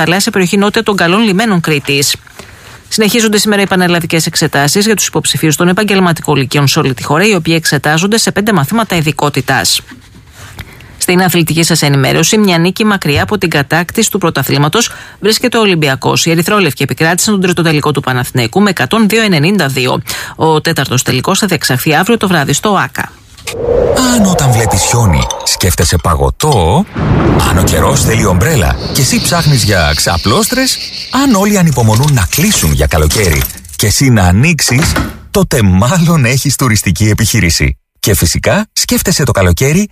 Θαλάσσια σε περιοχή νότια των Καλών Λιμένων Κρήτης. Συνεχίζονται σήμερα οι πανελλαδικές εξετάσεις για τους υποψηφίους των επαγγελματικών λυκείων σε όλη τη χώρα, οι οποίοι εξετάζονται σε 5 μαθήματα ειδικότητας. Στην αθλητική σας ενημέρωση, μια νίκη μακριά από την κατάκτηση του πρωταθλήματος βρίσκεται ο Ολυμπιακός. Οι ερυθρόλευκοι επικράτησαν τον τρίτο τελικό του Παναθηναϊκού με 102-92. Ο τέταρτος τελικός θα διεξαχθεί αύριο το βράδυ στο ΆΚΑ. Αν όταν βλέπεις χιόνι σκέφτεσαι παγωτό, αν ο καιρός θέλει ομπρέλα και εσύ ψάχνεις για ξαπλώστρες, αν όλοι ανυπομονούν να κλείσουν για καλοκαίρι και εσύ να ανοίξεις, τότε μάλλον έχεις τουριστική επιχείρηση. Και φυσικά σκέφτεσαι το καλοκαίρι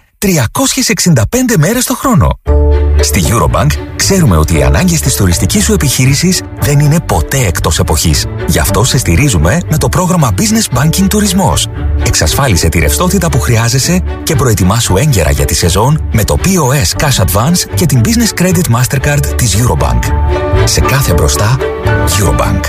365 μέρες το χρόνο. Στη Eurobank ξέρουμε ότι οι ανάγκες της τουριστικής σου επιχείρησης δεν είναι ποτέ εκτός εποχής. Γι' αυτό σε στηρίζουμε με το πρόγραμμα Business Banking Τουρισμός. Εξασφάλισε τη ρευστότητα που χρειάζεσαι και προετοιμάσου έγκαιρα για τη σεζόν με το POS Cash Advance και την Business Credit Mastercard της Eurobank. Σε κάθε μπροστά, Eurobank.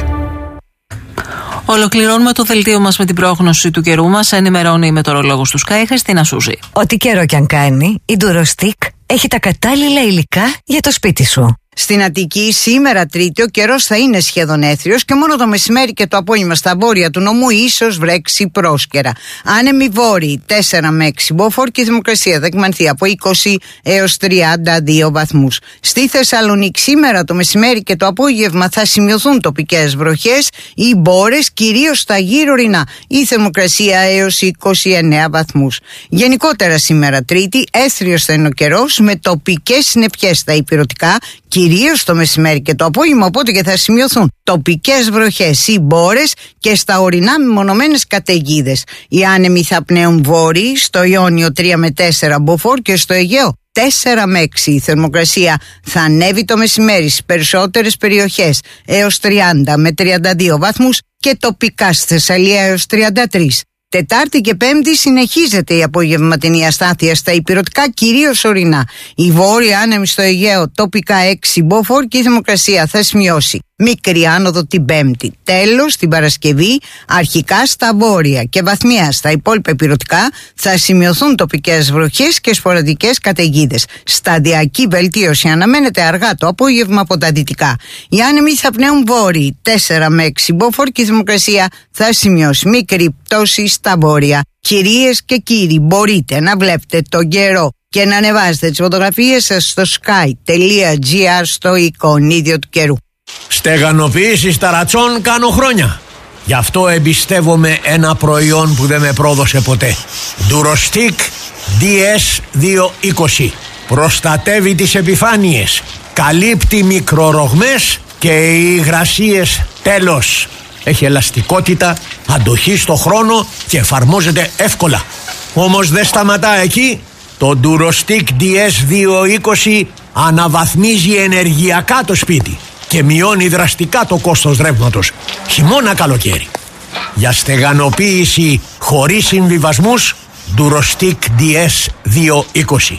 Ολοκληρώνουμε το δελτίο μας με την πρόγνωση του καιρού μας. Ενημερώνει η μετεωρολόγος του Sky, Χριστίνα Σούζη. Ό,τι καιρό κι αν κάνει, η Durostic έχει τα κατάλληλα υλικά για το σπίτι σου. Στην Αττική σήμερα Τρίτη ο καιρός θα είναι σχεδόν έθριος και μόνο το μεσημέρι και το απόγευμα στα βόρεια του νομού ίσως βρέξει πρόσκαιρα. Άνεμοι βόρειοι 4 με 6 μποφόρ και η θερμοκρασία θα εκμανθεί από 20 έως 32 βαθμούς. Στη Θεσσαλονίκη σήμερα το μεσημέρι και το απόγευμα θα σημειωθούν τοπικές βροχές ή μπόρες, κυρίως στα γύρω ορεινά. Η θερμοκρασία έως 29 βαθμούς. Γενικότερα σήμερα Τρίτη έθριος θα είναι ο καιρός με τοπικές συννεφιές στα ηπειρωτικά, κυρίως το μεσημέρι και το απόγευμα, οπότε και θα σημειωθούν τοπικές βροχές ή μπόρες και στα ορεινά μεμονωμένες καταιγίδες. Οι άνεμοι θα πνέουν βόρειοι, στο Ιόνιο 3 με 4 μποφόρ και στο Αιγαίο 4 με 6. Η θερμοκρασία θα ανέβει το μεσημέρι στις περισσότερες περιοχές έως 30 με 32 βαθμούς και τοπικά στη Θεσσαλία έως 33. Τετάρτη και Πέμπτη συνεχίζεται η απογευματινή αστάθεια στα ηπειρωτικά, κυρίως ορεινά. Η βόρεια άνεμη στο Αιγαίο τοπικά 6 μποφόρ και η θερμοκρασία θα σημειώσει μικρή άνοδο την Πέμπτη. Τέλος, την Παρασκευή, αρχικά στα βόρεια και βαθμία στα υπόλοιπα ηπειρωτικά θα σημειωθούν τοπικές βροχές και σποραδικές καταιγίδες. Σταδιακή βελτίωση αναμένεται αργά το απόγευμα από τα δυτικά. Οι άνεμοι θα πνέουν βόρειοι 4 με 6 μποφόρ και η θερμοκρασία θα σημειώσει μικρή πτώση στα βόρεια. Κυρίες και κύριοι, μπορείτε να βλέπετε τον καιρό και να ανεβάζετε τις φωτογραφίες σας στο sky.gr στο εικονίδιο του καιρού. Στεγανοποίηση ταρατσών κάνω χρόνια. Γι' αυτό εμπιστεύομαι ένα προϊόν που δεν με πρόδωσε ποτέ. Durostic DS220. Προστατεύει τις επιφάνειες, καλύπτει μικρορογμές και υγρασίες. Τέλος. Έχει ελαστικότητα, αντοχή στο χρόνο και εφαρμόζεται εύκολα. Όμως δεν σταματά εκεί. Το Durostic DS220 αναβαθμίζει ενεργειακά το σπίτι και μειώνει δραστικά το κόστος ρεύματος, χειμώνα καλοκαίρι. Για στεγανοποίηση χωρίς συμβιβασμούς, Durostic DS220.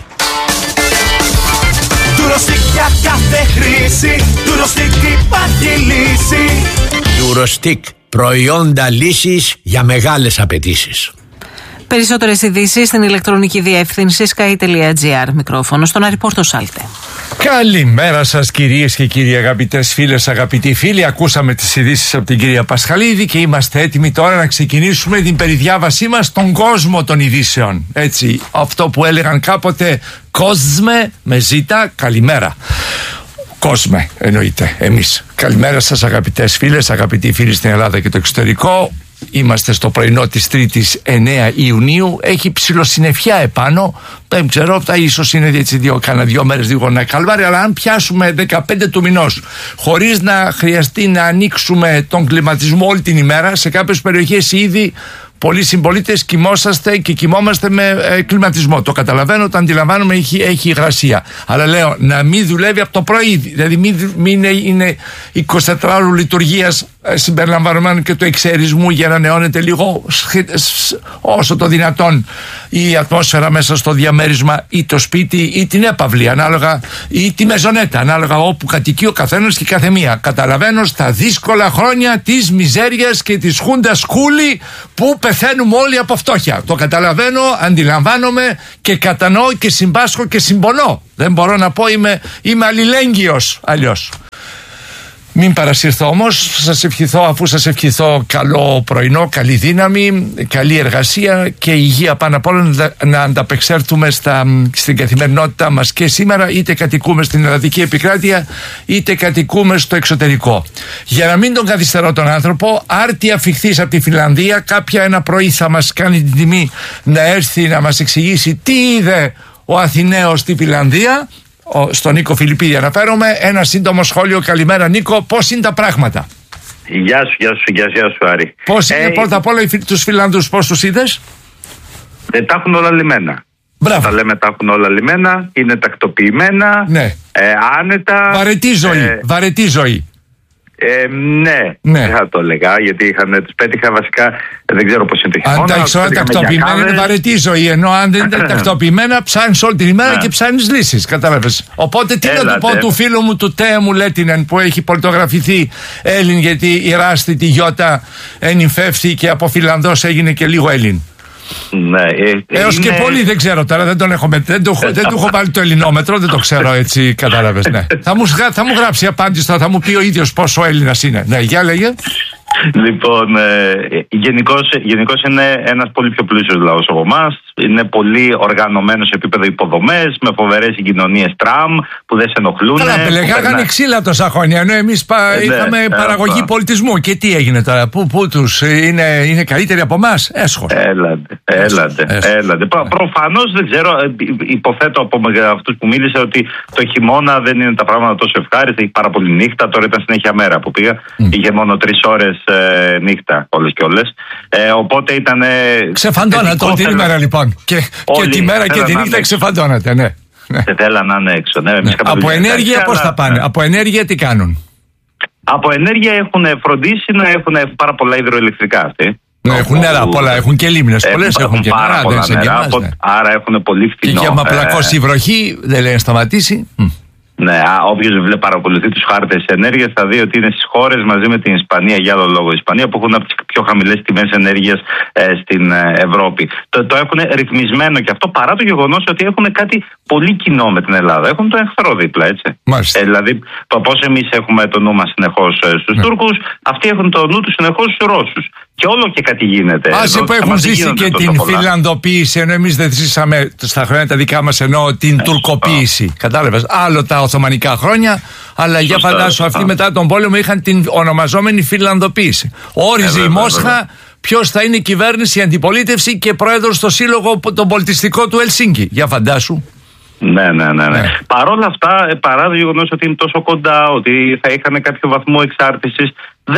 Durostic για κάθε χρήση, Durostic υπάρχει λύση. Durostic, προϊόντα λύσης για μεγάλες απαιτήσεις. Περισσότερες ειδήσεις στην ηλεκτρονική διεύθυνση sky.gr. Μικρόφωνο στον Αριπόρτο Σάλτε. Καλημέρα σας κυρίες και κύριοι, αγαπητές φίλες, αγαπητοί φίλοι. Ακούσαμε τις ειδήσεις από την κυρία Πασχαλίδη και είμαστε έτοιμοι τώρα να ξεκινήσουμε την περιδιάβασή μας στον κόσμο των ειδήσεων. Έτσι, αυτό που έλεγαν κάποτε κόσμε με ζήτα, καλημέρα. Κόσμε εννοείται εμείς. Καλημέρα σας αγαπητές φίλες, αγαπητοί φίλοι στην Ελλάδα και το εξωτερικό. Είμαστε στο πρωινό της Τρίτης 9 Ιουνίου. Έχει ψιλοσυννεφιά επάνω. Δεν ξέρω, αυτά ίσως είναι έτσι κάνα 2 μέρες λίγο να καλβάρει. Αλλά αν πιάσουμε 15 του μηνός χωρίς να χρειαστεί να ανοίξουμε τον κλιματισμό όλη την ημέρα, σε κάποιες περιοχές ήδη πολλοί συμπολίτες κοιμόσαστε και κοιμόμαστε με κλιματισμό. Το καταλαβαίνω, το αντιλαμβάνομαι, έχει υγρασία. Αλλά λέω να μην δουλεύει από το πρωί. Δηλαδή μην είναι 24 ώρου λειτουργίας συμπεριλαμβανομένου και του εξαιρισμού για να νεώνεται λίγο όσο το δυνατόν η ατμόσφαιρα μέσα στο διαμέρισμα ή το σπίτι ή την έπαυλη ανάλογα ή τη μεζονέτα ανάλογα όπου κατοικεί ο καθένας και κάθε μία. Καταλαβαίνω στα δύσκολα χρόνια της μιζέριας και της χούντας κούλη που πεθαίνουμε όλοι από φτώχεια. Το καταλαβαίνω, αντιλαμβάνομαι και κατανοώ και συμπάσχω και συμπονώ. Δεν μπορώ να πω, είμαι αλληλέγγυος αλλιώς. Μην παρασύρθω όμως, σας ευχηθώ, αφού σας ευχηθώ καλό πρωινό, καλή δύναμη, καλή εργασία και υγεία πάνω απ' όλα, να ανταπεξέλθουμε στην καθημερινότητά μας και σήμερα, είτε κατοικούμε στην Ελλαδική επικράτεια είτε κατοικούμε στο εξωτερικό. Για να μην τον καθυστερώ τον άνθρωπο, άρτια φιχθής από τη Φινλανδία, κάποια ένα πρωί θα μας κάνει την τιμή να έρθει να μας εξηγήσει τι είδε ο Αθηναίος στη Φινλανδία. Στον Νίκο Φιλιππίδη αναφέρομαι. Ένα σύντομο σχόλιο. Καλημέρα Νίκο, πώς είναι τα πράγματα? Γεια σου Άρη. Πώς είναι πρώτα απ' όλα τους Φιλανδούς, πώς τους είδες? Τα έχουν όλα λιμένα. Μπράβο. Τα λέμε τα έχουν όλα λιμένα, είναι τακτοποιημένα, ναι. Άνετα. Βαρετή ζωή. Ναι, θα το έλεγα, γιατί τους πέτυχα βασικά, δεν ξέρω πώς είναι το χειμώνα. Αν τα έχεις όλα τακτοποιημένα είναι βαρετή ζωή, ενώ αν δεν είναι τακτοποιημένα ψάχνεις όλη την ημέρα και ψάχνεις λύσεις, κατάλαβες. Οπότε τι να του πω του φίλου μου του Τέμου Λέτινεν που έχει πολιτογραφηθεί Έλλην, γιατί η Ράστη τη Γιώτα ενυμφεύθη και από Φιλανδός έγινε και λίγο Έλλην. Ναι, έως και πολύ δεν ξέρω τώρα, δεν του έχω βάλει το ελληνόμετρο, δεν το ξέρω έτσι, κατάλαβες. Ναι. Θα μου γράψει απάντηση τώρα, θα μου πει ο ίδιος πόσο Έλληνας είναι. Ναι, για λέγε. Λοιπόν, γενικώς είναι ένας πολύ πιο πλούσιος λαός από εμάς. Είναι πολύ οργανωμένος σε επίπεδο υποδομές, με φοβερές συγκοινωνίες τραμ που δεν σε ενοχλούν. Καλά, πελεγάγανε ξύλα τόσα χρόνια, ενώ εμείς είχαμε παραγωγή πολιτισμού. Και τι έγινε τώρα, πού τους είναι καλύτεροι από εμάς? Έσχος. Έλατε. Προφανώς δεν ξέρω, υποθέτω από αυτούς που μίλησα ότι το χειμώνα δεν είναι τα πράγματα τόσο ευχάριστα. Έχει πάρα πολύ νύχτα, τώρα ήταν συνέχεια μέρα που πήγα. Είχε μόνο 3 ώρες νύχτα όλες και όλες. Οπότε ήταν. Ξεφαντώνατε όλη την ημέρα λοιπόν. Και τη μέρα και τη νύχτα ξεφαντώνατε, ναι. Θέλαν να είναι έξω. Ναι, από ενέργεια πώς θα πάνε? Από ενέργεια τι κάνουν? Από ενέργεια έχουν φροντίσει να έχουν πάρα πολλά υδροελεκτρικά αυτοί. Ναι, έχουν νερά πολλά, έχουν και λίμνες. Πολλές έχουν και νερά, δεν σε νερά, άρα έχουν πολύ φθηνό. Και για να πλακώσει η βροχή δεν λέει να σταματήσει. Ναι, όποιος παρακολουθεί τους χάρτες ενέργειας θα δει ότι είναι στις χώρες μαζί με την Ισπανία, για άλλο λόγο η Ισπανία, που έχουν από τις πιο χαμηλές τιμές ενέργειας στην Ευρώπη. Το έχουν ρυθμισμένο και αυτό παρά το γεγονός ότι έχουν κάτι πολύ κοινό με την Ελλάδα. Έχουν το εχθρό δίπλα, έτσι. Δηλαδή, πώς εμείς έχουμε το νου μας συνεχώς στους Τούρκους, αυτοί έχουν το νου τους συνεχώς στους Ρώσους. Και όλο και κάτι γίνεται. Άσε που έχουν ζήσει και την φιλανδοποίηση, ενώ εμείς δεν ζήσαμε στα χρόνια τα δικά μας, ενώ την τουρκοποίηση. Κατάλαβες. Άλλο τα Οθωμανικά χρόνια, αλλά για φαντάσου αυτοί μετά τον πόλεμο είχαν την ονομαζόμενη φιλανδοποίηση. Όριζε η Μόσχα ποιος θα είναι η κυβέρνηση, η αντιπολίτευση και πρόεδρος στο σύλλογο τον πολιτιστικό του Ελσίνκι. Για φαντάσου. Ναι. Παρ' όλα αυτά, παρά το γεγονός ότι είναι τόσο κοντά, ότι θα είχαν κάποιο βαθμό εξάρτησης,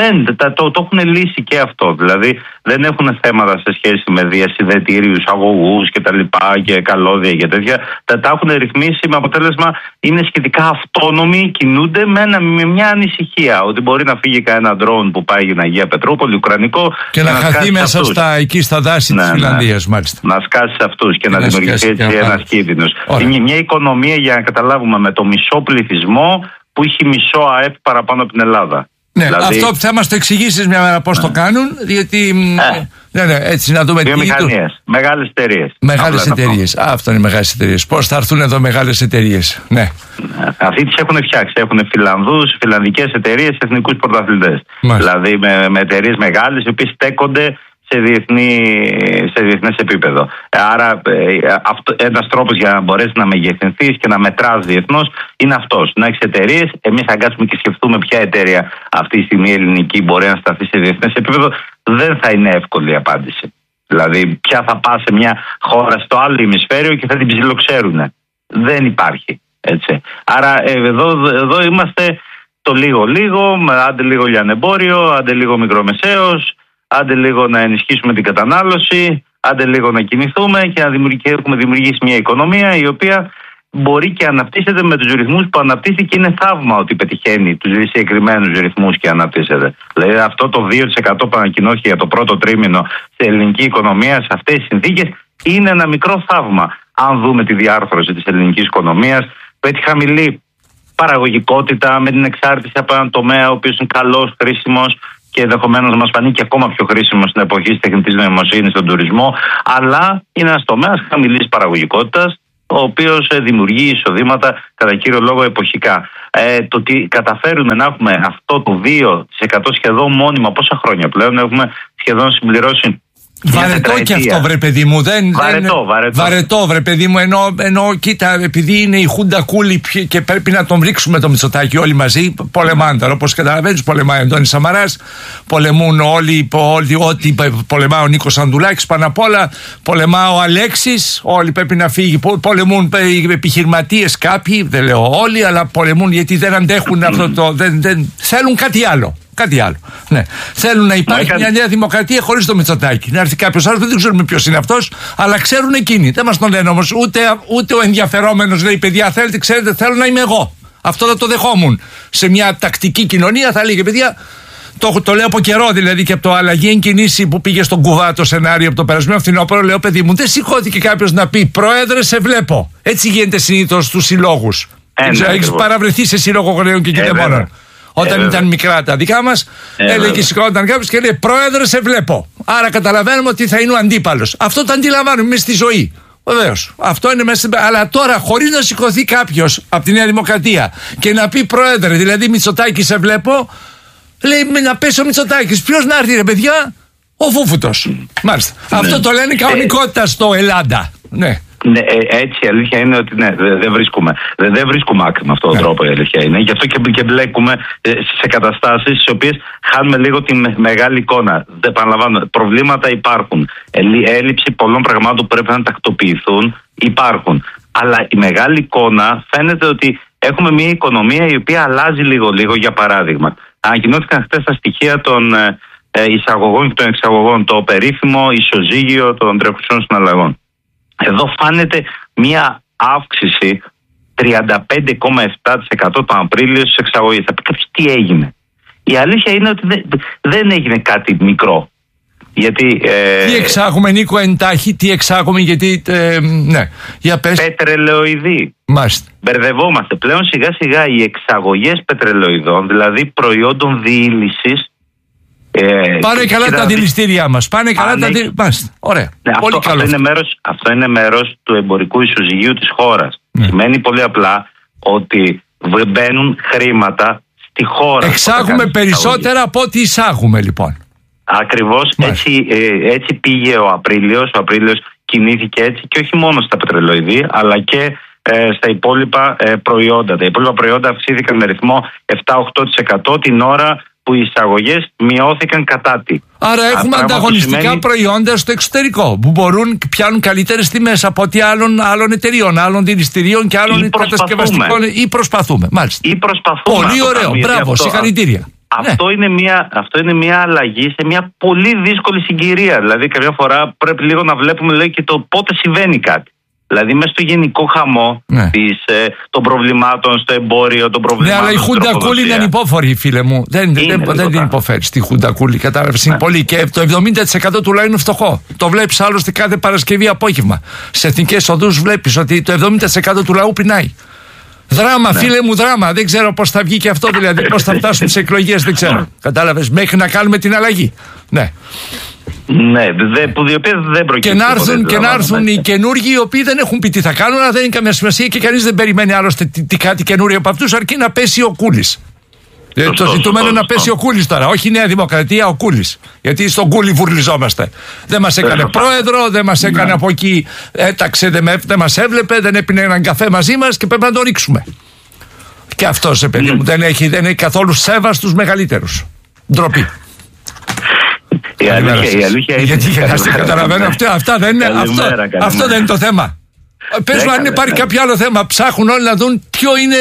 το έχουν λύσει και αυτό. Δηλαδή δεν έχουν θέματα σε σχέση με διασυνδετήριους, αγωγούς και τα λοιπά και καλώδια και τέτοια. Τα έχουν ρυθμίσει με αποτέλεσμα είναι σχετικά αυτόνομοι, κινούνται με μια ανησυχία ότι μπορεί να φύγει κανένα ντρόουν που πάει στην Αγία Πετρούπολη, ουκρανικό, και να χαθεί μέσα εκεί στα δάση της Φιλανδίας, μάλιστα. Να σκάσει αυτούς και να δημιουργηθεί έτσι ένας κίνδυνος. Είναι μια οικονομία, για να καταλάβουμε, με το μισό πληθυσμό που έχει μισό ΑΕΠ παραπάνω από την Ελλάδα. Ναι, δηλαδή, αυτό θα μας το εξηγήσεις μια μέρα πώς το κάνουν, διότι. Ναι, έτσι να δούμε. Βιομηχανίες, μεγάλες εταιρείες. Μεγάλες εταιρείες. Αυτό είναι οι μεγάλες εταιρείες. Πώς θα έρθουν εδώ μεγάλες εταιρείες? Ναι. Αυτοί τις έχουν φτιάξει. Έχουν Φιλανδούς, φιλανδικές εταιρείες, εθνικούς πρωταθλητές. Δηλαδή με εταιρείες μεγάλες, οι οποίες στέκονται σε διεθνές επίπεδο. Άρα ένας τρόπος για να μπορέσει να μεγεθυνθείς και να μετράς διεθνώς είναι αυτός. Να έχεις εταιρείες. Εμείς θα κάτσουμε και σκεφτούμε ποια εταιρεία αυτή τη στιγμή ελληνική μπορεί να σταθεί σε διεθνές επίπεδο. Δεν θα είναι εύκολη η απάντηση. Δηλαδή ποια θα πάει σε μια χώρα στο άλλο ημισφαίριο και θα την ψιλοξέρουνε. Δεν υπάρχει. Έτσι. Άρα εδώ είμαστε το λίγο, άντε λίγο λιανεμπόριο, άντε λίγο μικρομεσαίος, άντε λίγο να ενισχύσουμε την κατανάλωση, άντε λίγο να κινηθούμε και έχουμε δημιουργήσει μια οικονομία η οποία μπορεί και αναπτύσσεται με τους ρυθμούς που αναπτύσσεται και είναι θαύμα ότι πετυχαίνει τους συγκεκριμένους ρυθμούς και αναπτύσσεται. Δηλαδή αυτό το 2% που ανακοινώθηκε για το πρώτο τρίμηνο στην ελληνική οικονομία σε αυτές τις συνθήκες είναι ένα μικρό θαύμα. Αν δούμε τη διάρθρωση της ελληνικής οικονομίας που έχει χαμηλή παραγωγικότητα με την εξάρτηση από έναν τομέα ο οποίος είναι καλός, χρήσιμος, και ενδεχομένως μας φανεί και ακόμα πιο χρήσιμο στην εποχή της τεχνητής νοημοσύνης, στον τουρισμό, αλλά είναι ένας τομέας χαμηλής παραγωγικότητας, ο οποίος δημιουργεί εισοδήματα κατά κύριο λόγο εποχικά. το ότι καταφέρουμε να έχουμε αυτό το 2% σχεδόν μόνιμα, πόσα χρόνια πλέον έχουμε σχεδόν συμπληρώσει. Βαρετό και αυτό, βρε παιδί μου. Βαρετό, βρε παιδί μου. Ενώ κοίτα, επειδή είναι η Χούντα Κούλη και πρέπει να τον ρίξουμε το Μητσοτάκη όλοι μαζί, πολεμάνε τώρα. Όπως καταλαβαίνεις, πολεμάει ο Αντώνης Σαμαράς, πολεμούν όλοι, ό,τι πολεμάει ο Νίκος Ανδουλάκης πάνω απ' όλα, πολεμά ο Αλέξης, όλοι πρέπει να φύγει. Πολεμούν οι επιχειρηματίες κάποιοι, δεν λέω όλοι, αλλά πολεμούν γιατί δεν αντέχουν αυτό το. Δεν θέλουν κάτι άλλο. Κάτι άλλο. Ναι. Θέλουν να υπάρχει μια νέα δημοκρατία χωρίς το Μητσοτάκη. Να έρθει κάποιος άλλος, δεν ξέρουμε ποιος είναι αυτός, αλλά ξέρουν εκείνοι. Δεν μας τον λένε όμως. Ούτε ο ενδιαφερόμενος λέει: παιδιά, θέλετε, ξέρετε, θέλω να είμαι εγώ. Αυτό θα το δεχόμουν. Σε μια τακτική κοινωνία θα λέγε: παιδιά, το λέω από καιρό δηλαδή και από το αλλαγή εν κινήσει που πήγε στον Κουβά το σενάριο από το περασμένο φθινόπωρο. Λέω: παιδί μου, δεν σηκώθηκε κάποιος να πει: Πρόεδρε, σε βλέπω. Έτσι γίνεται συνήθως στους συλλόγους. Έχεις παραβρεθεί σε σύλλογο γονέων και κυδεμόνων. Όταν ήταν μικρά τα δικά μας, έλεγε σηκώνονταν κάποιος και λέει: Πρόεδρε, σε βλέπω. Άρα καταλαβαίνουμε ότι θα είναι ο αντίπαλος. Αυτό το αντιλαμβάνουμε μέσα στη ζωή. Βεβαίως. Αυτό είναι μέσα. Αλλά τώρα, χωρίς να σηκωθεί κάποιος από τη Νέα Δημοκρατία και να πει: Πρόεδρε, δηλαδή Μητσοτάκη, σε βλέπω, λέει να πέσει ο Μητσοτάκης. Ποιος να έρθει, ρε παιδιά? Ο Φούφουτος. Μάλιστα. Αυτό το λένε κανονικότητα στο Ελλάδα. Ναι. Ναι, έτσι η αλήθεια είναι ότι δεν βρίσκουμε άκρη με αυτόν τον τρόπο, η αλήθεια είναι. Γι' αυτό και μπλέκουμε σε καταστάσεις στις οποίες χάνουμε λίγο τη μεγάλη εικόνα. Επαναλαμβάνω, προβλήματα υπάρχουν. Έλλειψη πολλών πραγμάτων που πρέπει να τακτοποιηθούν υπάρχουν. Αλλά η μεγάλη εικόνα φαίνεται ότι έχουμε μια οικονομία η οποία αλλάζει λίγο-λίγο. Για παράδειγμα, ανακοινώθηκαν χθες τα στοιχεία των εισαγωγών και των εξαγωγών, το περίφημο ισοζύγιο των τρέχουσων συναλλαγών. Εδώ φάνεται μια αύξηση 35,7% τον Απρίλιο στις εξαγωγές. Θα πει κάποιος τι έγινε. Η αλήθεια είναι ότι δεν έγινε κάτι μικρό. Γιατί, τι εξάγουμε, Νίκο, εντάχει, τι εξάγουμε, γιατί. Ναι, για πες. Πετρελαιοειδή. Μάλιστα. Μπερδευόμαστε. Πλέον σιγά σιγά οι εξαγωγές πετρελαιοειδών, δηλαδή προϊόντων διήλυσης. Πάνε καλά τα δηληστήριά μας. Πάνε καλά τα δηληστήριά μας. Ωραία. Ναι, πολύ καλό. Αυτό είναι μέρος του εμπορικού ισοζυγίου της χώρας. Σημαίνει πολύ απλά ότι μπαίνουν χρήματα στη χώρα. Εξάγουμε περισσότερα από ό,τι εισάγουμε, λοιπόν. Ακριβώς. Έτσι πήγε ο Απρίλιος. Ο Απρίλιος κινήθηκε έτσι και όχι μόνο στα πετρελοειδή, αλλά και στα υπόλοιπα προϊόντα. Τα υπόλοιπα προϊόντα αυξήθηκαν με ρυθμό 7-8% την ώρα που οι εισαγωγές μειώθηκαν κατά τη. Άρα έχουμε ανταγωνιστικά προϊόντα στο εξωτερικό που πιάνουν καλύτερες τιμές από ό,τι άλλων εταιριών, άλλων δηληστηρίων και άλλων κατασκευαστικών. Ή προσπαθούμε. Μάλιστα. Πολύ ωραίο. Μπράβο, συγχαρητήρια. Αυτό είναι μια αλλαγή σε μια πολύ δύσκολη συγκυρία. Δηλαδή, καμιά φορά πρέπει λίγο να βλέπουμε και το πότε συμβαίνει κάτι. Δηλαδή, μέσα στο γενικό χαμό των προβλημάτων στο εμπόριο, των προβλημάτων. Ναι, αλλά η Χούντα Κούλη είναι ανυπόφορη, φίλε μου. Δεν την υποφέρει τη Χούντα Κούλη. Κατάλαβε. Είναι πολύ. Και το 70% του λαού είναι φτωχό. Το βλέπει άλλωστε κάθε Παρασκευή απόγευμα. Σε εθνικές οδούς βλέπει ότι το 70% του λαού πεινάει. Δράμα, φίλε μου, δράμα. Δεν ξέρω πώς θα βγει και αυτό, δηλαδή πώς θα φτάσουν σε εκλογές, δεν ξέρω. Κατάλαβες, μέχρι να κάνουμε την αλλαγή. Ναι. Ναι, που οι οποίες δεν προκύπτουν. Και να έρθουν οι καινούργοι, οι οποίοι δεν έχουν πει τι θα κάνουν, αλλά δεν είναι καμία σημασία και κανείς δεν περιμένει άλλωστε κάτι καινούργιο από αυτούς, αρκεί να πέσει ο Κούλης. Το ζητούμενο είναι να πέσει ο Κούλης τώρα, όχι η Νέα Δημοκρατία, ο Κούλης. Γιατί στον Κούλη βουρλιζόμαστε. Δεν μας έκανε πρόεδρο, δεν μας έκανε από εκεί, έταξε, δεν μας έβλεπε, δεν έπινε έναν καφέ μαζί μας και πρέπει να το ρίξουμε. Και αυτός, παιδί μου, δεν έχει καθόλου σέβα στους μεγαλύτερους. Ντροπή. Η αλήθεια είναι. Γιατί καταλαβαίνω, αυτό δεν είναι το θέμα. Πες μου αν υπάρχει κάποιο άλλο θέμα. Ψάχνουν όλοι να δουν ποιο είναι.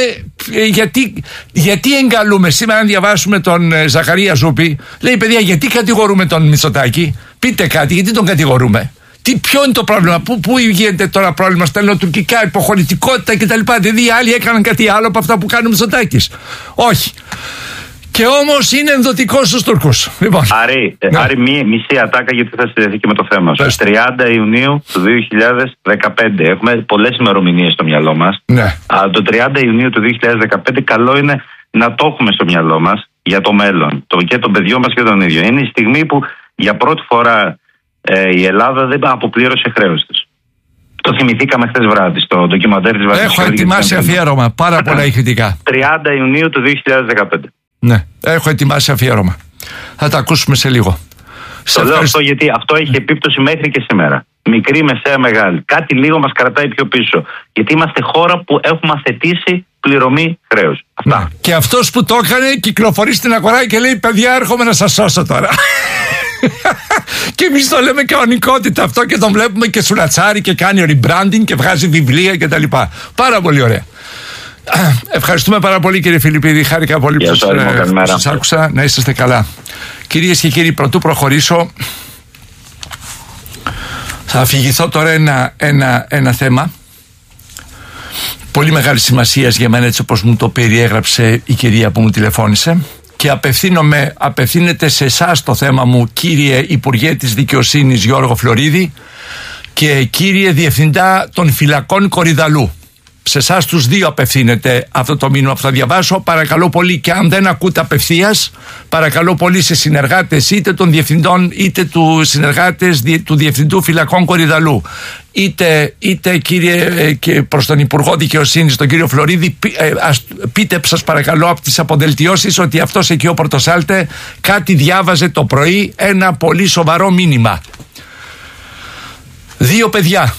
Γιατί εγκαλούμε. Σήμερα, αν διαβάσουμε τον Ζαχαρία Ζούπη, λέει: παιδιά, γιατί κατηγορούμε τον Μητσοτάκη? Πείτε κάτι, γιατί τον κατηγορούμε? Ποιο είναι το πρόβλημα? Πού γίνεται τώρα πρόβλημα στα ελληνοτουρκικά, υποχωρητικότητα κτλ? Δηλαδή οι άλλοι έκαναν κάτι άλλο από αυτά που κάνει ο Μητσοτάκης? Όχι. Και όμως είναι ενδοτικός στους Τούρκους. Λοιπόν. Άρη, μισή ατάκα γιατί θα συνδεθεί και με το θέμα σου. 30 Ιουνίου του 2015. Έχουμε πολλές ημερομηνίες στο μυαλό μας. Ναι. Αλλά το 30 Ιουνίου του 2015 καλό είναι να το έχουμε στο μυαλό μας για το μέλλον. Και των παιδιών μας και τον ίδιο. Είναι η στιγμή που για πρώτη φορά η Ελλάδα δεν αποπλήρωσε χρέος της. Το θυμηθήκαμε χθες βράδυ στο ντοκιμαντέρ της Βαρκελόνης. Έχω ετοιμάσει αφιέρωμα. Πάρα πολλά ηχητικά. 30 Ιουνίου του 2015. Ναι, έχω ετοιμάσει αφιέρωμα. Θα τα ακούσουμε σε λίγο. Το λέω αυτό γιατί αυτό έχει επίπτωση μέχρι και σήμερα. Μικρή, μεσαία, μεγάλη. Κάτι λίγο μας κρατάει πιο πίσω. Γιατί είμαστε χώρα που έχουμε αθετήσει πληρωμή χρέους. Αυτά. Και αυτός που το έκανε κυκλοφορεί στην αγορά και λέει: παιδιά, έρχομαι να σας σώσω τώρα. Και εμείς το λέμε κανονικότητα αυτό και τον βλέπουμε και σουρατσάρει και κάνει rebranding και βγάζει βιβλία κτλ. Πάρα πολύ ωραία. Ευχαριστούμε πάρα πολύ, κύριε Φιλιππίδη. Χάρηκα πολύ που σας άκουσα. Να είσαστε καλά. Κυρίες και κύριοι, πρωτού προχωρήσω, θα αφηγηθώ τώρα ένα θέμα πολύ μεγάλη σημασία για μένα, έτσι όπως μου το περιέγραψε η κυρία που μου τηλεφώνησε, και απευθύνεται σε εσάς το θέμα μου, κύριε Υπουργέ της Δικαιοσύνης Γιώργο Φλωρίδη και κύριε Διευθυντά των Φυλακών Κορυδαλού. Σε εσάς τους δύο απευθύνεται αυτό το μήνυμα που θα διαβάσω. Παρακαλώ πολύ, και αν δεν ακούτε απευθείας, παρακαλώ πολύ σε συνεργάτες είτε των διευθυντών είτε του συνεργάτες του Διευθυντού Φυλακών Κορυδαλού, είτε κύριε, και προς τον Υπουργό Δικαιοσύνης, τον κύριο Φλωρίδη, πείτε σας παρακαλώ από τις αποδελτιώσεις ότι αυτός εκεί ο Πορτοσάλτε κάτι διάβαζε το πρωί, ένα πολύ σοβαρό μήνυμα. 2 παιδιά,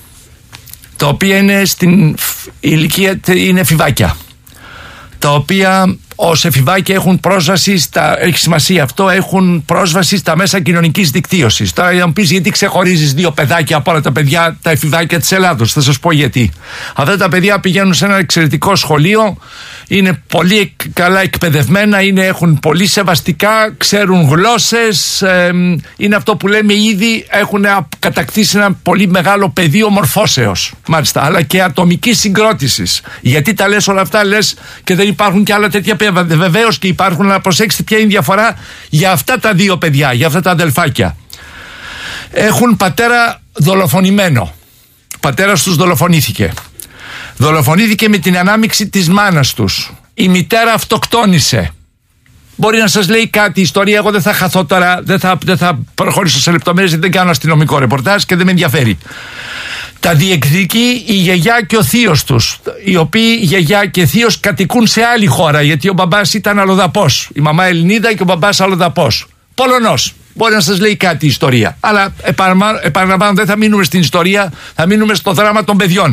τα οποία είναι στην ηλικία, είναι εφηβάκια, τα οποία ως εφηβάκια έχουν πρόσβαση έχει σημασία αυτό, έχουν πρόσβαση στα μέσα κοινωνικής δικτύωσης. Τώρα να μου πεις γιατί ξεχωρίζεις 2 παιδάκια από όλα τα παιδιά, τα εφηβάκια της Ελλάδος. Θα σας πω γιατί. Αυτά τα παιδιά πηγαίνουν σε ένα εξαιρετικό σχολείο, είναι πολύ καλά εκπαιδευμένα, έχουν πολύ σεβαστικά, ξέρουν γλώσσες, είναι αυτό που λέμε ήδη, έχουν κατακτήσει ένα πολύ μεγάλο πεδίο μορφώσεως, μάλιστα, αλλά και ατομικής συγκρότησης. Γιατί τα λες όλα αυτά, λες και δεν υπάρχουν και άλλα τέτοια παιδιά? Βεβαίως και υπάρχουν, αλλά προσέξτε ποια είναι η διαφορά για αυτά τα 2 παιδιά, για αυτά τα αδελφάκια. Έχουν πατέρα δολοφονημένο. Πατέρας τους δολοφονήθηκε. Δολοφονήθηκε με την ανάμειξη της μάνας τους. Η μητέρα αυτοκτόνησε. Μπορεί να σας λέει κάτι η ιστορία, εγώ δεν θα χαθώ τώρα, δεν θα προχωρήσω σε λεπτομέρειες, δεν κάνω αστυνομικό ρεπορτάζ και δεν με ενδιαφέρει. Τα διεκδικεί η γιαγιά και ο θείος τους, οι οποίοι γιαγιά και θείος κατοικούν σε άλλη χώρα, γιατί ο μπαμπάς ήταν αλλοδαπός, η μαμά Ελληνίδα και ο μπαμπάς αλλοδαπός, Πολωνός. Μπορεί να σας λέει κάτι η ιστορία, αλλά επαναλαμβάνω, δεν θα μείνουμε στην ιστορία, θα μείνουμε στο δράμα των παιδιών.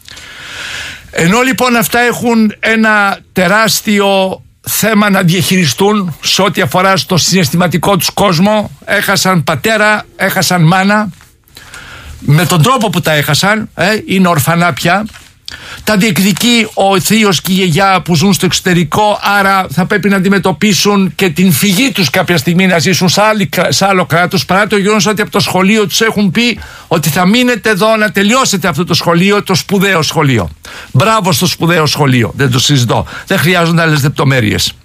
Ενώ λοιπόν αυτά έχουν ένα τεράστιο θέμα να διαχειριστούν σε ό,τι αφορά στο συναισθηματικό τους κόσμο, έχασαν πατέρα, έχασαν μάνα, με τον τρόπο που τα έχασαν, είναι ορφανά πια, τα διεκδικεί ο θείος και η γιαγιά που ζουν στο εξωτερικό, άρα θα πρέπει να αντιμετωπίσουν και την φυγή τους κάποια στιγμή, να ζήσουν σε άλλο κράτος, παρά το γεγονός ότι από το σχολείο τους έχουν πει ότι θα μείνετε εδώ να τελειώσετε αυτό το σχολείο, το σπουδαίο σχολείο. Μπράβο στο σπουδαίο σχολείο, δεν το συζητώ, δεν χρειάζονται άλλες λεπτομέρειες.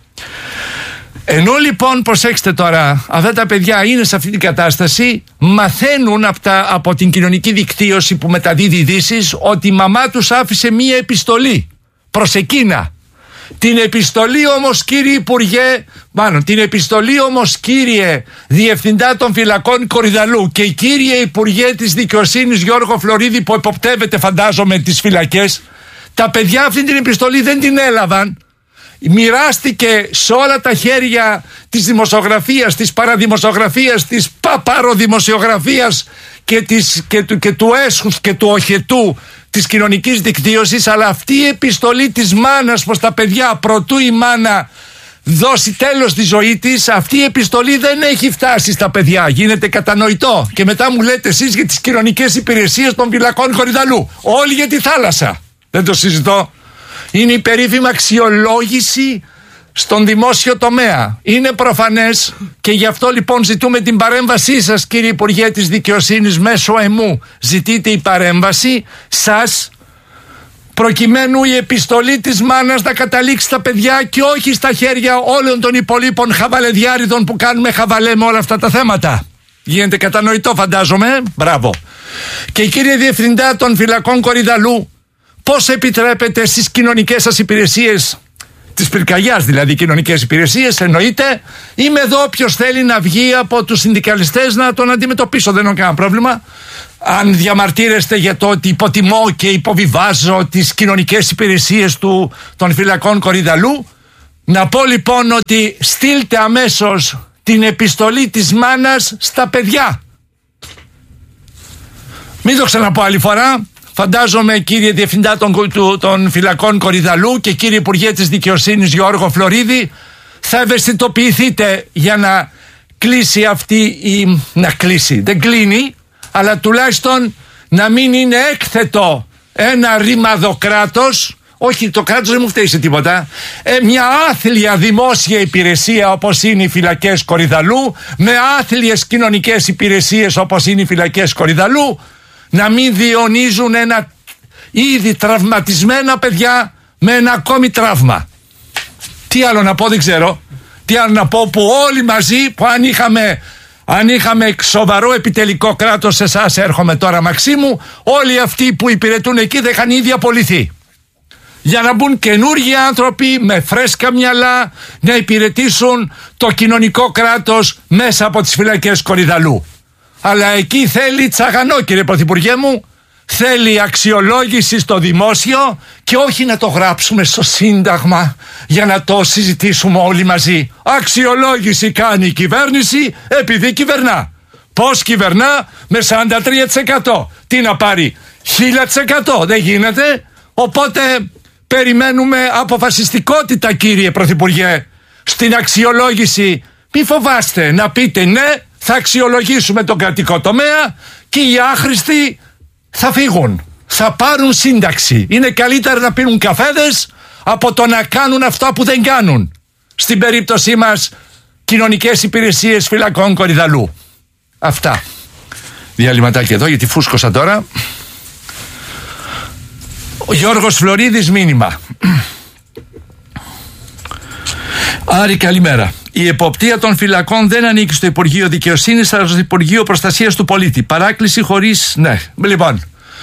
Ενώ λοιπόν, προσέξτε τώρα, αυτά τα παιδιά είναι σε αυτή την κατάσταση, μαθαίνουν από την κοινωνική δικτύωση που μεταδίδει ειδήσεις ότι η μαμά τους άφησε μία επιστολή προς εκείνα. Την επιστολή όμως, κύριε Υπουργέ, την επιστολή όμως, κύριε Διευθυντά των Φυλακών Κορυδαλού και κύριε Υπουργέ της Δικαιοσύνης Γιώργο Φλωρίδη, που εποπτεύεται φαντάζομαι τις φυλακές, τα παιδιά αυτή την επιστολή δεν την έλαβαν. Μοιράστηκε σε όλα τα χέρια της δημοσιογραφίας, της παραδημοσιογραφίας, της παπαροδημοσιογραφίας και του έσχους και του οχετού της κοινωνικής δικτύωσης, αλλά αυτή η επιστολή της μάνας προς τα παιδιά, προτού η μάνα δώσει τέλος στη ζωή της, αυτή η επιστολή δεν έχει φτάσει στα παιδιά. Γίνεται κατανοητό. Και μετά μου λέτε εσείς για τις κοινωνικές υπηρεσίες των Φυλακών Κορυδαλού. Όλοι για τη θάλασσα. Δεν το συζητώ. Είναι η περίφημη αξιολόγηση στον δημόσιο τομέα. Είναι προφανές και γι' αυτό λοιπόν ζητούμε την παρέμβασή σας, κύριε Υπουργέ της Δικαιοσύνης, μέσω ΕΜΟΥ. Ζητείτε η παρέμβαση σας, προκειμένου η επιστολή της μάνας να καταλήξει στα παιδιά και όχι στα χέρια όλων των υπολείπων χαβαλεδιάριδων που κάνουμε χαβαλέ με όλα αυτά τα θέματα. Γίνεται κατανοητό, φαντάζομαι. Μπράβο. Και κύριε Διευθυντά των Φυλακών Κορυδαλού, πώς επιτρέπετε στις κοινωνικές σας υπηρεσίες, της πυρκαγιάς δηλαδή κοινωνικές υπηρεσίες, εννοείται, είμαι εδώ όποιος θέλει να βγει από τους συνδικαλιστές να τον αντιμετωπίσω, δεν έχω κανένα πρόβλημα, αν διαμαρτύρεστε για το ότι υποτιμώ και υποβιβάζω τις κοινωνικές υπηρεσίες των φυλακών Κορυδαλλού, να πω λοιπόν ότι στείλτε αμέσως την επιστολή της μάνας στα παιδιά. Μην το ξαναπώ άλλη φορά. Φαντάζομαι, κύριε Διευθυντά των φυλακών Κορυδαλλού και κύριε Υπουργέ της Δικαιοσύνης Γιώργο Φλωρίδη, θα ευαισθητοποιηθείτε για να κλείσει να κλείσει, δεν κλείνει, αλλά τουλάχιστον να μην είναι έκθετο ένα ρήμαδο κράτος. Όχι, το κράτος δεν μου φταίει σε τίποτα. Μια άθλια δημόσια υπηρεσία όπως είναι οι φυλακές Κορυδαλλού, με άθλιες κοινωνικές υπηρεσίες όπως είναι οι φυλακές Κορυδαλλού, να μην διονύζουν ένα ήδη τραυματισμένα παιδιά με ένα ακόμη τραύμα. Τι άλλο να πω, δεν ξέρω. Τι άλλο να πω, που όλοι μαζί, που αν είχαμε σοβαρό επιτελικό κράτος, σε εσάς έρχομαι τώρα Μαξίμου, όλοι αυτοί που υπηρετούν εκεί δεν είχαν ήδη απολυθεί. Για να μπουν καινούργιοι άνθρωποι με φρέσκα μυαλά να υπηρετήσουν το κοινωνικό κράτος μέσα από τις φυλακές Κορυδαλλού. Αλλά εκεί θέλει τσαγανό, κύριε Πρωθυπουργέ μου. Θέλει αξιολόγηση στο δημόσιο και όχι να το γράψουμε στο Σύνταγμα για να το συζητήσουμε όλοι μαζί. Αξιολόγηση κάνει η κυβέρνηση επειδή κυβερνά. Πώς κυβερνά? Με 43%. Τι να πάρει? 1000%. Δεν γίνεται. Οπότε περιμένουμε αποφασιστικότητα, κύριε Πρωθυπουργέ, στην αξιολόγηση. Μη φοβάστε να πείτε ναι, θα αξιολογήσουμε τον κρατικό τομέα και οι άχρηστοι θα φύγουν, θα πάρουν σύνταξη. Είναι καλύτερα να πίνουν καφέδες από το να κάνουν αυτά που δεν κάνουν. Στην περίπτωσή μας, κοινωνικές υπηρεσίες φυλακών Κορυδαλλού. Αυτά. Διαλυματάκι εδώ, γιατί φούσκωσα τώρα. Ο Γιώργος Φλωρίδης, μήνυμα. Άρη, καλημέρα. Η εποπτεία των φυλακών δεν ανήκει στο Υπουργείο Δικαιοσύνης, αλλά στο Υπουργείο Προστασίας του Πολίτη. Παράκληση χωρίς... Ναι. Λοιπόν,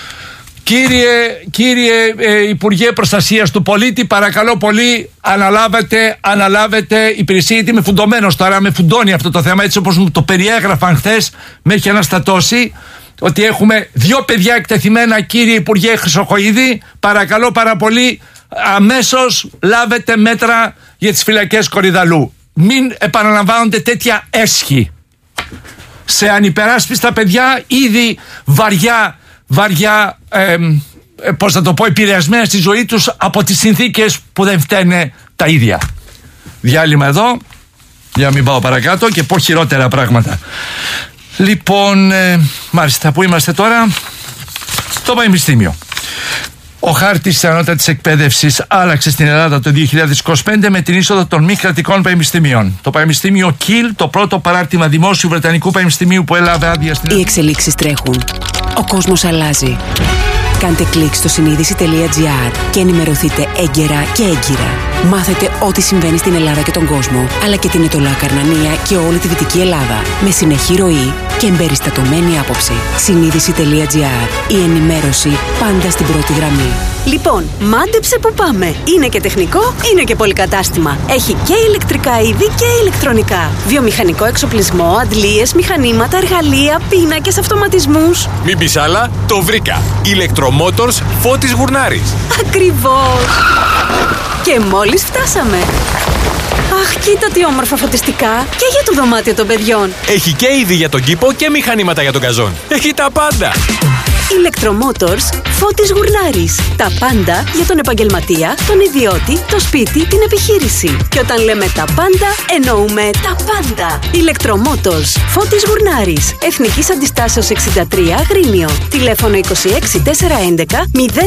κύριε Υπουργέ Προστασίας του Πολίτη, παρακαλώ πολύ, αναλάβετε υπηρεσία, γιατί είμαι φουντωμένος τώρα, με φουντώνει αυτό το θέμα, έτσι όπως μου το περιέγραφαν χθες, με έχει αναστατώσει, ότι έχουμε 2 παιδιά εκτεθειμένα, κύριε Υπουργέ Χρυσοχοΐδη, παρακαλώ πάρα πολύ, αμέσως λάβετε μέτρα για τις φυλακές Κορυδαλλού. Μην επαναλαμβάνονται τέτοια έσχη σε ανυπεράσπιστα παιδιά, ήδη βαριά πώς θα το πω, επηρεασμένα στη ζωή τους από τις συνθήκες που δεν φταίνε τα ίδια. Διάλειμμα εδώ για να μην πάω παρακάτω και πω χειρότερα πράγματα. Λοιπόν, μάλιστα, πού είμαστε τώρα? Στο Πανεπιστήμιο. Ο χάρτης της ανώτατης εκπαίδευσης άλλαξε στην Ελλάδα το 2025 με την είσοδο των μη κρατικών πανεπιστημίων. Το Πανεπιστήμιο Κιλ, το πρώτο παράρτημα δημόσιου Βρετανικού Πανεπιστημίου που έλαβε άδεια στην Ελλάδα. Οι εξελίξεις τρέχουν. Ο κόσμος αλλάζει. Κάντε κλικ στο συνείδηση.gr και ενημερωθείτε έγκαιρα και έγκυρα. Μάθετε ό,τι συμβαίνει στην Ελλάδα και τον κόσμο, αλλά και την Ετωλά Καρνανία και όλη τη Δυτική Ελλάδα. Με συνεχή ροή και εμπεριστατωμένη άποψη. Συνείδηση.gr. Η ενημέρωση πάντα στην πρώτη γραμμή. Λοιπόν, μάντεψε που πάμε. Είναι και τεχνικό, είναι και πολυκατάστημα. Έχει και ηλεκτρικά είδη και ηλεκτρονικά. Βιομηχανικό εξοπλισμό, αντλίες, μηχανήματα, εργαλεία, πίνακες, αυτοματισμούς. Μην πεις άλλα, το βρήκα. Ηλεκτρομότορς Φώτης Γουρνάρης. Ακριβώς. Και μόλις φτάσαμε. Αχ, κοίτα τι όμορφα φωτιστικά. Και για το δωμάτιο των παιδιών. Έχει και είδη για τον κήπο και μηχανήματα για τον καζόν. Έχει τα πάντα. Ηλεκτρομότορς Φώτης Γουρνάρης. Τα πάντα για τον επαγγελματία, τον ιδιώτη, το σπίτι, την επιχείρηση. Και όταν λέμε τα πάντα, εννοούμε τα πάντα. Ηλεκτρομότορς Φώτης Γουρνάρης. Εθνικής Αντιστάσεως 63 Αγρίνιο. Τηλέφωνο 26 411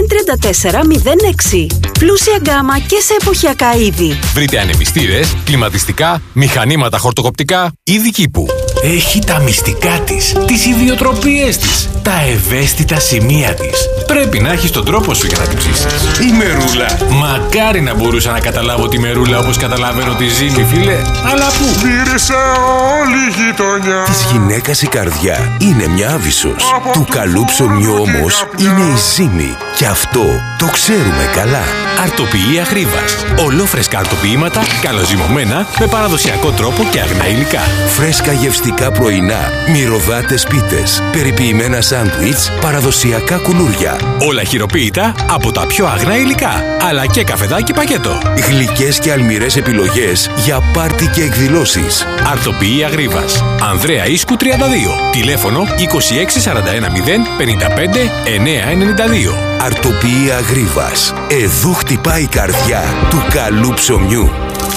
034 06. Πλούσια γκάμα και σε εποχιακά είδη. Βρείτε ανεμιστήρες, κλιματιστικά, μηχανήματα χορτοκοπτικά, είδη κήπου. Έχει τα μυστικά της, τις ιδιοτροπίες της, τα ευαίσθητα σημεία της. Πρέπει να έχεις τον τρόπο σου για να την ψήσεις. Η μερούλα. Μακάρι να μπορούσα να καταλάβω τη μερούλα όπως καταλαβαίνω τη ζύμη, φίλε. Αλλά πού? Μύρισε όλη η γειτονιά. Της γυναίκας η καρδιά είναι μια άβυσσος. Του καλού ψωμιού όμως είναι η ζύμη. Και αυτό το ξέρουμε καλά. Αρτοποιία Χρήβας. Ολόφρεσκα αρτοποιήματα, καλοζυμωμένα, με παραδοσιακό τρόπο και αγνά υλικά. Φρέσκα γευστικά γευστικά πρωινά, μυρωδάτες πίτες, περιποιημένα σάντουιτς, παραδοσιακά κουλούρια. Όλα χειροποίητα από τα πιο αγνά υλικά, αλλά και καφεδάκι πακέτο. Γλυκές και αλμυρές επιλογές για πάρτι και εκδηλώσεις. Αρτοποιία Γρίβας. Ανδρέα Ίσκου 32. Τηλέφωνο 26410 55 992. Αρτοποιία Γρίβας. Εδού χτυπάει η καρδιά του καλού ψωμιού.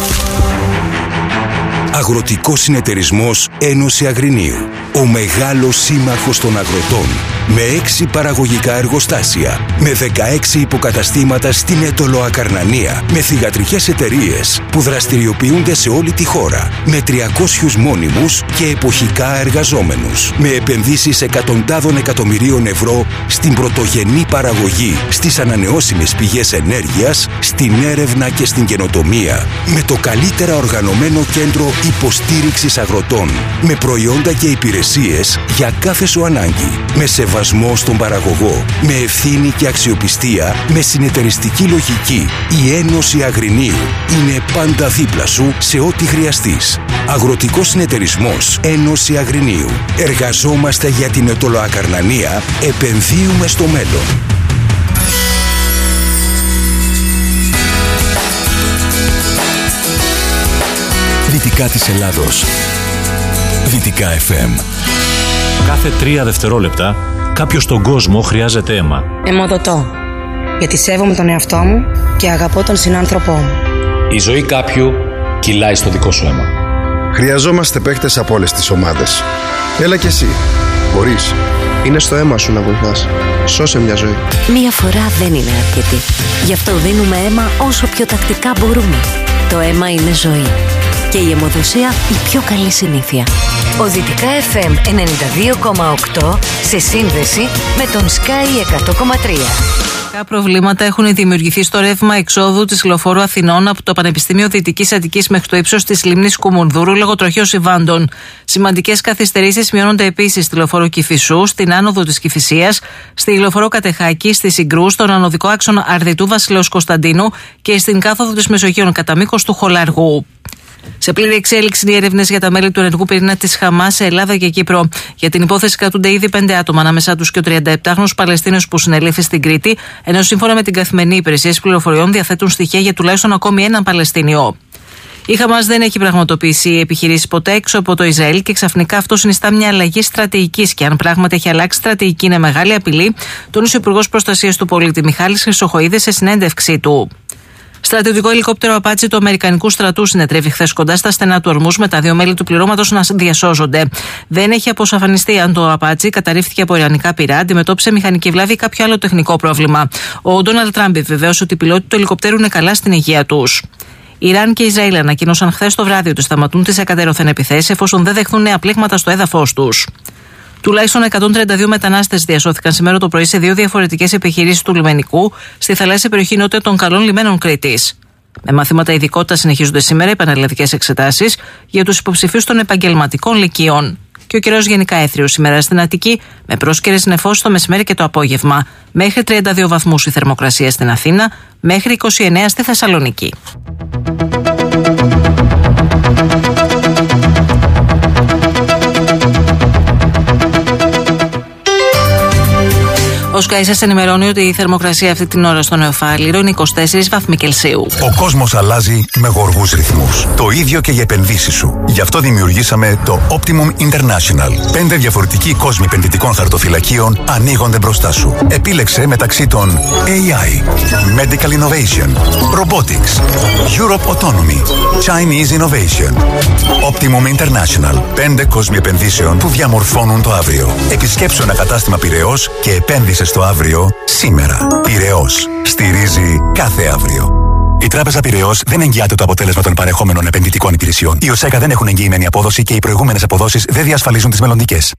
Αγροτικός συνεταιρισμός Ένωση Αγρινίου. Ο μεγάλος σύμμαχος των αγροτών. Με 6 παραγωγικά εργοστάσια. Με 16 υποκαταστήματα στην Ετωλοακαρνανία. Με θυγατρικές εταιρείες που δραστηριοποιούνται σε όλη τη χώρα. Με 300 μόνιμους και εποχικά εργαζόμενους. Με επενδύσεις εκατοντάδων εκατομμυρίων ευρώ στην πρωτογενή παραγωγή, στις ανανεώσιμες πηγές ενέργειας, στην έρευνα και στην καινοτομία. Με το καλύτερα οργανωμένο κέντρο υποστήριξης αγροτών. Με προϊόντα και υπηρεσίες για κάθε σου ανάγκη. Με σεβασμό στον παραγωγό. Με ευθύνη και αξιοπιστία. Με συνεταιριστική λογική. Η Ένωση Αγρινίου είναι πάντα δίπλα σου σε ό,τι χρειαστείς. Αγροτικός συνεταιρισμός Ένωση Αγρινίου. Εργαζόμαστε για την Ετωλοακαρνανία. Επενδύουμε στο μέλλον. Δυτικά της Ελλάδος. Δυτικά FM. Κάθε 3 δευτερόλεπτα κάποιος στον κόσμο χρειάζεται αίμα. Αιμοδοτώ. Γιατί σέβομαι τον εαυτό μου και αγαπώ τον συνάνθρωπό μου. Η ζωή κάποιου κυλάει στο δικό σου αίμα. Χρειαζόμαστε παίκτες από όλες τις ομάδες. Έλα κι εσύ. Μπορείς. Είναι στο αίμα σου να βοηθάς. Σώσε μια ζωή. Μία φορά δεν είναι αρκετή. Γι' αυτό δίνουμε αίμα όσο πιο τακτικά μπορούμε. Το αίμα είναι ζωή. Και η αιμοδοσία η πιο καλή συνήθεια. Ο Δυτικά FM 92,8 σε σύνδεση με τον Sky 100,3. Προβλήματα έχουν δημιουργηθεί στο ρεύμα εξόδου της λεωφόρου Αθηνών από το Πανεπιστήμιο Δυτικής Αττικής μέχρι το ύψος της λίμνης Κουμουνδούρου λόγω τροχαίους υβάντων. Σημαντικές καθυστερήσεις μειώνονται επίσης στη λεωφόρο Κηφισού, στην άνοδο της Κηφισίας, στη λεωφόρο Κατεχάκη, στη Συγκρού, στον ανωδικό άξονα Αρδιτού Βασιλέως Κωνσταντίνου και στην κάθοδο της Μεσογείων κατά μήκος του Χολαργού. Σε πλήρη εξέλιξη οι έρευνες για τα μέλη του ενεργού πυρήνα της Χαμάς σε Ελλάδα και Κύπρο. Για την υπόθεση κρατούνται ήδη 5 άτομα, ανάμεσά τους και ο 37χρονος Παλαιστίνος που συνελήφθη στην Κρήτη, ενώ σύμφωνα με την καθημερινή υπηρεσία πληροφοριών διαθέτουν στοιχεία για τουλάχιστον ακόμη έναν Παλαιστίνιο. Η Χαμάς δεν έχει πραγματοποιήσει επιχειρήσεις ποτέ έξω από το Ισραήλ και ξαφνικά αυτό συνιστά μια αλλαγή στρατηγικής. Και αν πράγματι έχει αλλάξει στρατηγική, είναι μεγάλη απειλή, τόνισε ο Υπουργός Προστασίας του Πολίτη Μιχάλης Χρυσοχοΐδης σε συνέντευξή του. Στρατιωτικό ελικόπτερο Απάτσι του Αμερικανικού στρατού συνετρέφει χθες κοντά στα στενά του Ορμούς με τα 2 μέλη του πληρώματος να διασώζονται. Δεν έχει αποσαφανιστεί αν το Απάτσι καταρρίφθηκε από ιρανικά πυρά, αντιμετώπισε μηχανική βλάβη ή κάποιο άλλο τεχνικό πρόβλημα. Ο Ντόναλντ Τραμπ βεβαίωσε ότι οι πιλότοι του ελικοπτέρου είναι καλά στην υγεία τους. Ιράν και Ισραήλ ανακοίνωσαν χθες το βράδυ ότι σταματούν τις εκατέρωθεν επιθέσεις εφόσον δεν δεχθούν νέα πλήγματα στο έδαφος τους. Τουλάχιστον 132 μετανάστες διασώθηκαν σήμερα το πρωί σε 2 διαφορετικές επιχειρήσεις του λιμενικού στη θαλάσσια περιοχή νότια των καλών λιμένων Κρήτης. Με μαθήματα ειδικότητα συνεχίζονται σήμερα οι επαναλλατικές εξετάσεις για τους υποψηφίους των επαγγελματικών λυκείων. Και ο καιρός γενικά έθριος σήμερα στην Αττική, με πρόσκαιρες νεφώσεις το μεσημέρι και το απόγευμα. Μέχρι 32 βαθμούς η θερμοκρασία στην Αθήνα, μέχρι 29 στη Θεσσαλονίκη. Ο Sky σας ενημερώνει ότι η θερμοκρασία αυτή την ώρα στο Νεοφάλιρο είναι 24 βαθμοί Κελσίου. Ο κόσμος αλλάζει με γοργούς ρυθμούς. Το ίδιο και για επενδύσεις σου. Γι' αυτό δημιουργήσαμε το Optimum International. 5 διαφορετικοί κόσμοι επενδυτικών χαρτοφυλακίων ανοίγονται μπροστά σου. Επίλεξε μεταξύ των AI, Medical Innovation, Robotics, Europe Autonomy, Chinese Innovation. Optimum International. 5 κόσμοι επενδύσεων που διαμορφώνουν το αύριο. Επισκέψου ένα κατάστημα Πειραιώς και επένδυσε στο αύριο σήμερα. Πειραιώς. Στηρίζει κάθε αύριο. Η Τράπεζα Πειραιώς δεν εγγυάται το αποτέλεσμα των παρεχόμενων επενδυτικών υπηρεσιών. Οι ΟΣΕΚΑ δεν έχουν εγγυημένη απόδοση και οι προηγούμενες αποδόσεις δεν διασφαλίζουν τις μελλοντικές.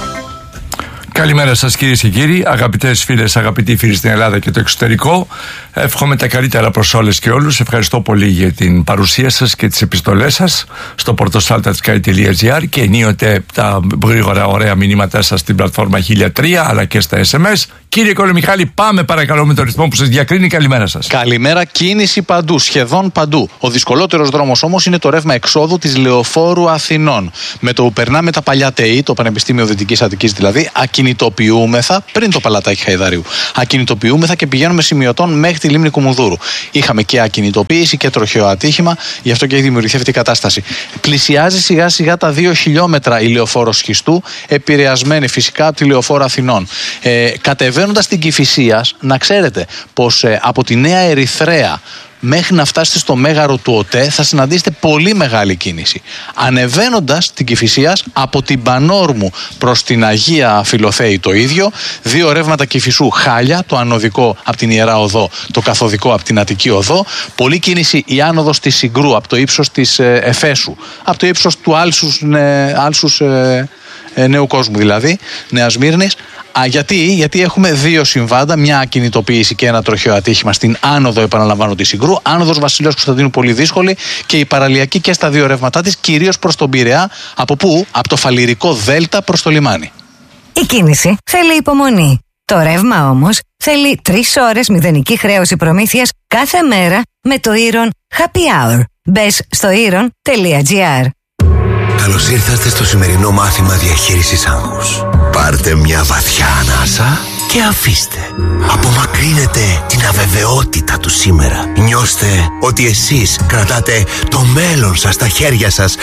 Καλημέρα σας κυρίες και κύριοι, αγαπητές φίλες, αγαπητοί φίλοι στην Ελλάδα και το εξωτερικό. Εύχομαι τα καλύτερα προς όλες και όλους. Ευχαριστώ πολύ για την παρουσία σας και τις επιστολές σας στο portosalta.sky.gr και ενίοτε τα γρήγορα ωραία μηνύματά σας στην πλατφόρμα 1003 αλλά και στα SMS. Κύριε Κολομιχάλη, πάμε παρακαλώ με το ρυθμό που σας διακρίνει. Καλημέρα σας. Καλημέρα, κίνηση παντού, σχεδόν παντού. Ο δυσκολότερος δρόμος όμως είναι το ρεύμα εξόδου της Λεωφόρου Αθηνών. Με το που περνάμε τα παλιά ΤΕΗ, το Πανεπιστήμιο Δυτικής Αττικής δηλαδή, ακινητοποιούμεθα πριν το παλατάκι Χαϊδαρίου. Ακινητοποιούμεθα και πηγαίνουμε σημειωτών μέχρι τη λίμνη Κουμουνδούρου. Είχαμε και ακινητοποίηση και τροχαίο ατύχημα, γι' αυτό και έχει δημιουργηθεί αυτή η κατάσταση. Πλησιάζει σιγά σιγά τα 2 χιλιόμετρα η Λεωφόρος Σχιστού, επηρεασμένη φυσικά από τη Λεωφόρο Αθηνών. Κατεβαίνοντας την Κηφισίας, να ξέρετε πως από τη Νέα Ερυθρέα μέχρι να φτάσετε στο μέγαρο του ΟΤΕ θα συναντήσετε πολύ μεγάλη κίνηση. Ανεβαίνοντας την Κηφισίας από την Πανόρμου προς την Αγία Φιλοθέη το ίδιο, 2 ρεύματα Κηφισού Χάλια, το ανωδικό από την Ιερά Οδό, το καθοδικό από την Αττική Οδό. Πολλή κίνηση η άνοδος της Συγκρού από το ύψος της Εφέσου, από το ύψος του Άλσους Νέου Κόσμου δηλαδή, Νέας Σμύρνης. Γιατί έχουμε 2 συμβάντα, μια ακινητοποίηση και ένα τροχαίο ατύχημα στην άνοδο, επαναλαμβάνω, της Συγκρού. Άνοδος Βασιλέως Κωνσταντίνου πολύ δύσκολη και η παραλιακή και στα 2 ρεύματά της, κυρίως προς τον Πειραιά. Από πού? Από το Φαλιρικό Δέλτα προς το λιμάνι. Η κίνηση θέλει υπομονή. Το ρεύμα όμως θέλει 3 ώρες μηδενική χρέωση προμήθειας κάθε μέρα με το Iron Happy Hour. Μπες στο iron.gr. Καλώς ήρθατε στο σημερινό μάθημα διαχείρισης άγχους. Πάρτε μια βαθιά ανάσα και αφήστε. Απομακρύνετε την αβεβαιότητα του σήμερα. Νιώστε ότι εσείς κρατάτε το μέλλον σας στα χέρια σας.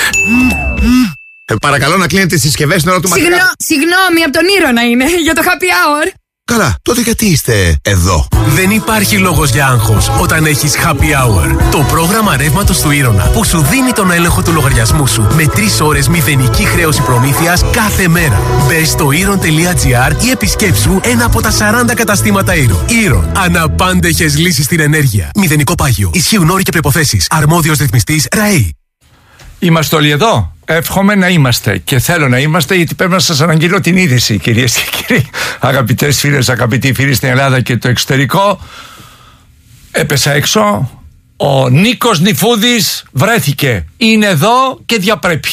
Παρακαλώ να κλείνετε τις συσκευές στην ώρα του μαθήματος. Συγγνώμη, από τον Ήρωνα είναι, για το happy hour. Καλά, τότε γιατί είστε εδώ? Δεν υπάρχει λόγος για άγχος όταν έχεις happy hour. Το πρόγραμμα ρεύματος του Ήρωνα που σου δίνει τον έλεγχο του λογαριασμού σου με 3 ώρες μηδενική χρέωση προμήθειας κάθε μέρα. Μπες στο iron.gr ή επισκέψου ένα από τα 40 καταστήματα Iron. Iron. Αναπάντεχες λύσεις στην ενέργεια. Μηδενικό πάγιο. Ισχύουν όροι και προϋποθέσεις. Αρμόδιος ρυθμιστής ΡΑΗ. Είμαστε όλοι εδώ. Εύχομαι να είμαστε και θέλω να είμαστε, γιατί πρέπει να σας αναγγείλω την είδηση, κυρίες και κύριοι, αγαπητές φίλες, αγαπητοί φίλοι στην Ελλάδα και το εξωτερικό. Έπεσα έξω. Ο Νίκος Νιφούδης βρέθηκε. Είναι εδώ και διαπρέπει.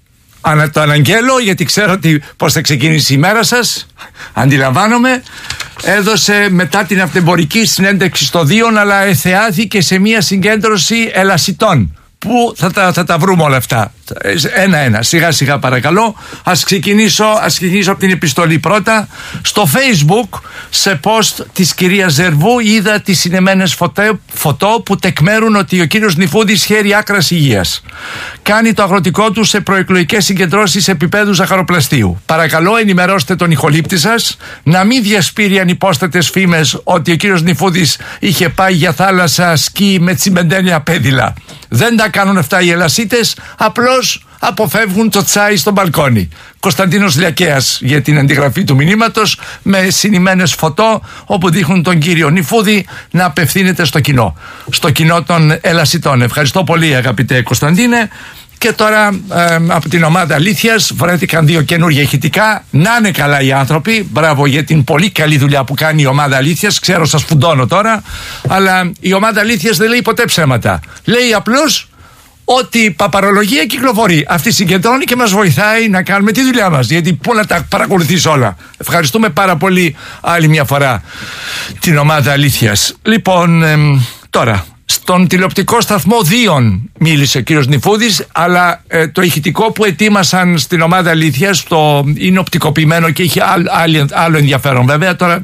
Το αναγγέλω γιατί ξέρω πώς θα ξεκίνησε η μέρα σας. Αντιλαμβάνομαι. Έδωσε μετά την αυτεμπορική συνέντευξη στο Δίον, αλλά εθεάθηκε σε μια συγκέντρωση ελασιτών. Πού θα τα βρούμε όλα αυτά? Ένα-ένα, σιγά σιγά παρακαλώ. Ας ξεκινήσω από την επιστολή πρώτα. Στο Facebook, σε post της κυρίας Ζερβού, είδα τις συνεμμένες φωτό που τεκμέρουν ότι ο κύριος Νιφούδης χαίρει άκρας υγείας. Κάνει το αγροτικό του σε προεκλογικές συγκεντρώσεις επίπεδου ζαχαροπλαστείου. Παρακαλώ, ενημερώστε τον ηχολήπτη σας να μην διασπείρει ανυπόστατες φήμες ότι ο κύριος Νιφούδης είχε πάει για θάλασσα σκι με τσιμεντένια πέδιλα. Δεν τα κάνουν αυτά οι ελασίτες, απλώς αποφεύγουν το τσάι στο μπαλκόνι. Κωνσταντίνος Λιακέας για την αντιγραφή του μηνύματος με συνημμένες φωτό όπου δείχνουν τον κύριο Νιφούδη να απευθύνεται στο κοινό των ελασιτών. Ευχαριστώ πολύ, αγαπητέ Κωνσταντίνε. Και τώρα από την ομάδα Αλήθειας βρέθηκαν 2 καινούργια ηχητικά. Να είναι καλά οι άνθρωποι. Μπράβο για την πολύ καλή δουλειά που κάνει η ομάδα Αλήθειας. Ξέρω, σας φουντώνω τώρα, αλλά η ομάδα Αλήθειας δεν λέει ποτέ ψέματα. Λέει απλώς ότι παπαρολογία κυκλοφορεί. Αυτή συγκεντρώνει και μας βοηθάει να κάνουμε τη δουλειά μας. Γιατί πού να τα παρακολουθείς όλα. Ευχαριστούμε πάρα πολύ άλλη μια φορά την ομάδα Αλήθειας. Λοιπόν, τώρα στον τηλεοπτικό σταθμό Δίον μίλησε ο κύριος Νιφούδης, αλλά το ηχητικό που ετοίμασαν στην ομάδα Αλήθειας είναι οπτικοποιημένο και έχει άλλο ενδιαφέρον. Βέβαια τώρα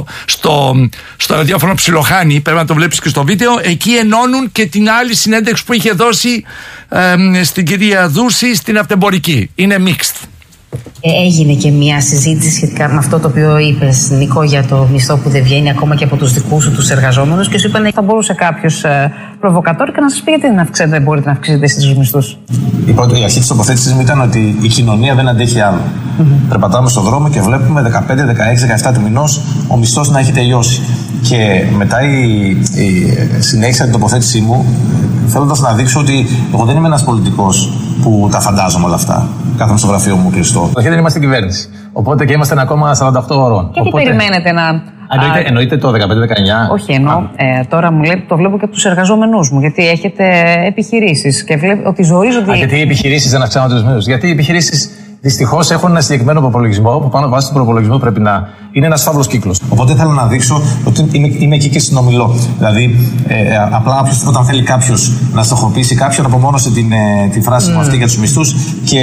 στο ραδιόφωνο Ψιλοχάνη, πρέπει να το βλέπεις και στο βίντεο, εκεί ενώνουν και την άλλη συνέντευξη που είχε δώσει στην κυρία Δούση στην Αυτεμπορική. Είναι mixed. Έγινε και μια συζήτηση σχετικά με αυτό το οποίο είπες, Νίκο, για το μισθό που δεν βγαίνει ακόμα και από τους δικούς σου τους εργαζόμενους, και σου είπαν θα μπορούσε κάποιος προβοκατόρικα να σας πει γιατί δεν μπορείτε να αυξήσετε εσείς τους μισθούς. Η αρχή της τοποθέτησης μου ήταν ότι η κοινωνία δεν αντέχει άλλο. Περπατάμε στον δρόμο και βλέπουμε 15, 16, 17 του μηνός ο μισθός να έχει τελειώσει. Και μετά συνέχισα την τοποθέτησή μου θέλοντας να δείξω ότι εγώ δεν είμαι ένας πολιτικός που τα φαντάζομαι όλα αυτά. Κάθομαι στο γραφείο μου κλειστό. Όχι, δεν είμαστε κυβέρνηση. Οπότε και είμαστε ακόμα 48 ώρων. Και τι περιμένετε να Εννοείται το 15-19. Όχι, εννοώ. Τώρα μου λέει, το βλέπω και από τους εργαζόμενούς μου. Γιατί έχετε επιχειρήσεις και βλέπω ότι ζορίζονται. Γιατί οι επιχειρήσεις δεν αυξάνονται τους μισθούς? Γιατί οι επιχειρήσεις δυστυχώς έχουν ένα συγκεκριμένο προπολογισμό που πάνω βάσει του προπολογισμού πρέπει να είναι ένας φαύλος κύκλος. Οπότε θέλω να δείξω ότι είμαι εκεί και συνομιλώ. Δηλαδή, απλά όταν θέλει κάποιος να στοχοποιήσει κάποιον, απομόνωσε τη φράση μου αυτή για τους μισθούς και